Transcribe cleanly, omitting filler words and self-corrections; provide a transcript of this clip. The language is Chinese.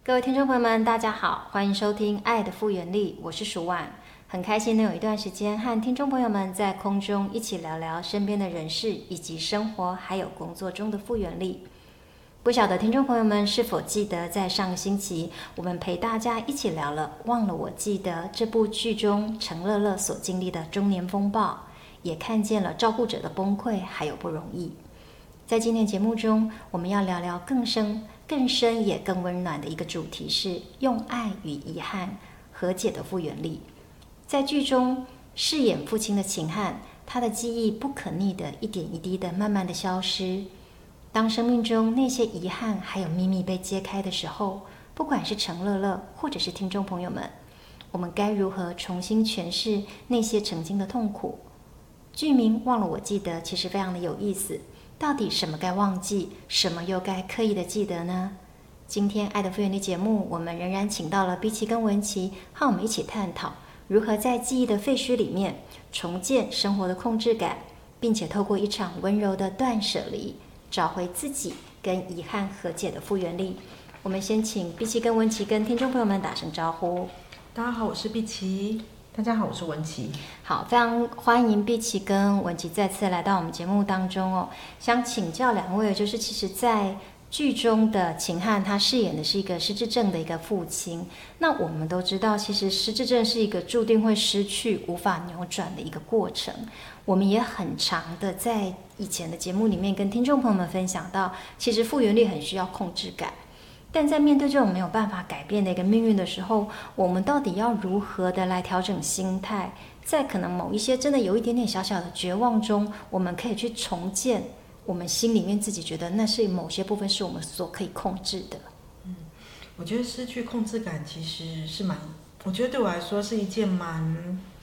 各位听众朋友们，大家好，欢迎收听《爱的复原力》，我是舒婉，很开心能有一段时间和听众朋友们在空中一起聊聊身边的人事以及生活还有工作中的复原力。不晓得听众朋友们是否记得，在上个星期我们陪大家一起聊了《忘了我记得》这部剧中陈乐乐所经历的中年风暴，也看见了照顾者的崩溃还有不容易。在今天节目中，我们要聊聊更深也更温暖的一个主题，是用爱与遗憾和解的复原力。在剧中饰演父亲的秦汉，他的记忆不可逆的一点一滴的慢慢的消失。当生命中那些遗憾还有秘密被揭开的时候，不管是陈乐乐或者是听众朋友们，我们该如何重新诠释那些曾经的痛苦？剧名忘了我记得其实非常的有意思，到底什么该忘记，什么又该刻意的记得呢？今天爱的复原力节目，我们仍然请到了碧琪跟文琪，和我们一起探讨如何在记忆的废墟里面重建生活的控制感，并且透过一场温柔的断舍离，找回自己跟遗憾和解的复原力。我们先请碧琪跟文琪跟听众朋友们打声招呼。 大家好，我是碧琪。大家好，我是文琪。 好，非常欢迎碧琪跟文琪再次来到我们节目当中哦。想请教两位，就是其实在剧中的秦汉，他饰演的是一个失智症的一个父亲。那我们都知道，其实失智症是一个注定会失去、无法扭转的一个过程。我们也很常的在以前的节目里面跟听众朋友们分享到，其实复原力很需要控制感。但在面对这种没有办法改变的一个命运的时候，我们到底要如何的来调整心态，在可能某一些真的有一点点小小的绝望中，我们可以去重建我们心里面自己觉得那是某些部分是我们所可以控制的。 我觉得失去控制感其实是我觉得对我来说是一件蛮